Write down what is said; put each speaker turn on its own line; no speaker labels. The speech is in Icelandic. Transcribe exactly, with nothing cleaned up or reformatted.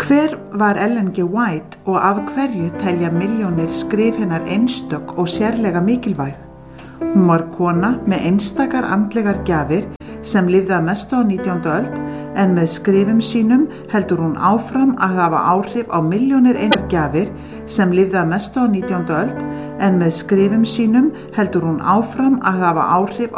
Hver var Ellen G. White og af hverju telja milljónir skrif hennar einstök og sérlega mikilvæg? Hún var kona með einstakar andlegar gjafir sem lifði að mestu á nítjándu öld, en með skrifum sínum heldur hún áfram að hafa áhrif á milljónir einstakar gjafir sem lifði að mestu á nítjándu öld, en með skrifum sínum heldur hún áfram að hafa áhrif